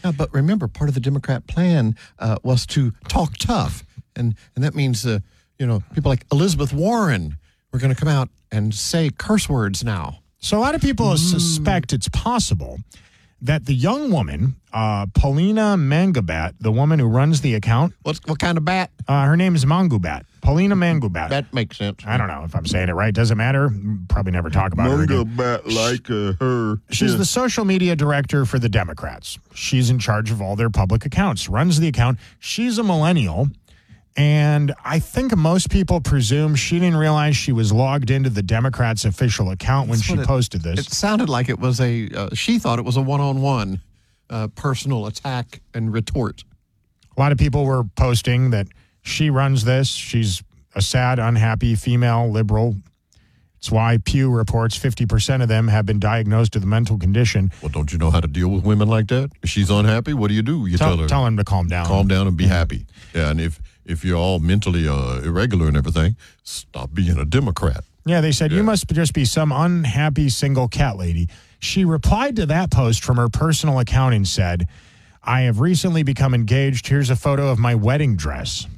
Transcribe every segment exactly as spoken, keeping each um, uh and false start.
Yeah, but remember, part of the Democrat plan uh, was to talk tough. And, and that means, uh, you know, people like Elizabeth Warren were going to come out and say curse words now. So a lot of people mm. suspect it's possible that the young woman, uh, Paulina Mangubat, the woman who runs the account. What's, what kind of bat? Uh, her name is Mangubat. Paulina Mangubat. That makes sense. I don't know if I'm saying it right. Doesn't matter. Probably never talk about her again. Mangubat like uh, her. She's yeah. the social media director for the Democrats. She's in charge of all their public accounts, runs the account. She's a millennial. And I think most people presume she didn't realize she was logged into the Democrats' official account when That's she it, posted this. It sounded like it was a, uh, she thought it was a one-on-one uh, personal attack and retort. A lot of people were posting that she runs this. She's a sad, unhappy female liberal. It's why Pew reports fifty percent of them have been diagnosed with a mental condition. Well, don't you know how to deal with women like that? If she's unhappy, what do you do? You tell, tell her. Tell them to calm down. Calm down and be happy. Yeah, and if, if you're all mentally uh, irregular and everything, stop being a Democrat. Yeah, they said, yeah. you must just be some unhappy single cat lady. She replied to that post from her personal account and said, I have recently become engaged. Here's a photo of my wedding dress.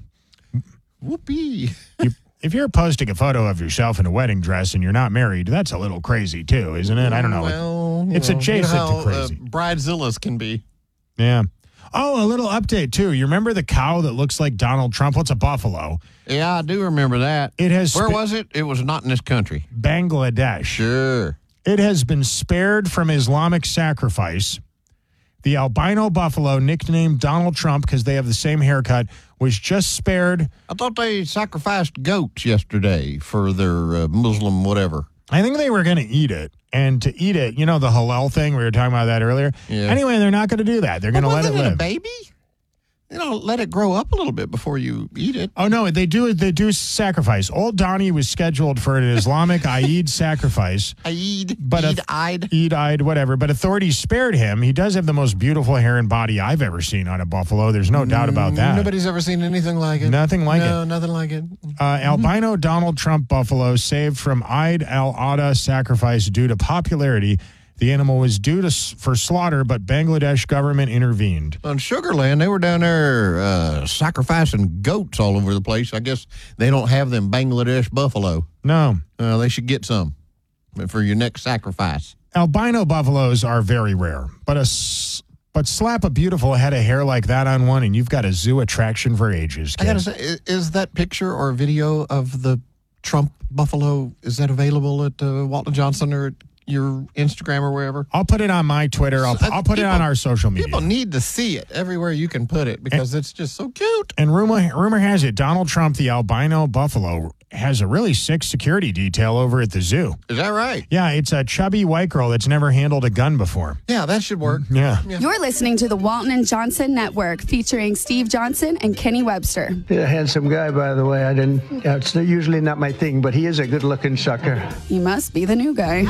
Whoopee. You, if you're posting a photo of yourself in a wedding dress and you're not married, that's a little crazy too, isn't it? I don't know. Well, it's know, adjacent you know how, to crazy. Uh, bridezillas can be. Yeah. Oh, a little update too. You remember the cow that looks like Donald Trump? What's a buffalo? Yeah, I do remember that. It has. Where sp- was it? It was not in this country. Bangladesh. Sure. It has been spared from Islamic sacrifice. The albino buffalo, nicknamed Donald Trump because they have the same haircut, was just spared. I thought they sacrificed goats yesterday for their uh, Muslim whatever. I think they were going to eat it. And to eat it, you know, the halal thing, we were talking about that earlier. Yeah. Anyway, they're not going to do that. They're going to well, let it wasn't live. It a baby? You know, let it grow up a little bit before you eat it. Oh, no, they do They do sacrifice. Old Donnie was scheduled for an Islamic Eid sacrifice. Eid, but Eid, a, Eid. Eid, Eid, whatever. But authorities spared him. He does have the most beautiful hair and body I've ever seen on a buffalo. There's no doubt about that. Nobody's ever seen anything like it. Nothing like no, it. No, nothing like it. Uh, albino Donald Trump buffalo saved from Eid al-Adha sacrifice due to popularity. The animal was due to for slaughter, but Bangladesh government intervened. On Sugarland, they were down there uh, sacrificing goats all over the place. I guess they don't have them Bangladesh buffalo. No. Uh, they should get some for your next sacrifice. Albino buffaloes are very rare, but a but slap a beautiful head of hair like that on one, and you've got a zoo attraction for ages, kid. I gotta say, is that picture or video of the Trump buffalo, is that available at uh, Walton Johnson or at your Instagram or wherever? I'll put it on my Twitter. I'll, I'll put people, it on our social media. People need to see it everywhere you can put it because and, it's just so cute. And rumor rumor has it Donald Trump, the albino buffalo, has a really sick security detail over at the zoo. Is that right? Yeah, it's a chubby white girl that's never handled a gun before. Yeah, that should work. Yeah. yeah. You're listening to the Walton and Johnson Network featuring Steve Johnson and Kenny Webster. He's a handsome guy, by the way. I didn't. It's usually not my thing, but he is a good-looking sucker. He must be the new guy.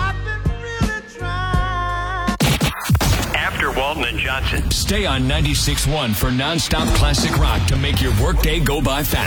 After Walton and Johnson. Stay on ninety-six point one for nonstop classic rock to make your workday go by fast.